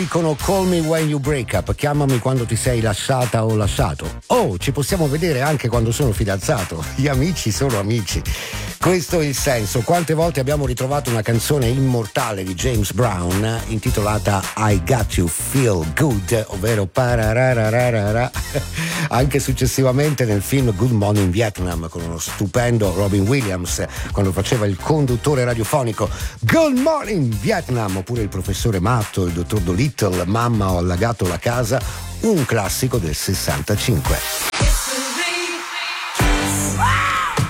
Dicono call me when you break up, chiamami quando ti sei lasciata o lasciato. Oh, ci possiamo vedere anche quando sono fidanzato. Gli amici sono amici. Questo è il senso. Quante volte abbiamo ritrovato una canzone immortale di James Brown intitolata I Got You Feel Good, ovvero pararararara, anche successivamente nel film Good Morning Vietnam con uno stupendo Robin Williams quando faceva il conduttore radiofonico. Good Morning Vietnam, oppure il professore Matto, il dottor Dolittle, Mamma ho allagato la casa, un classico del 65.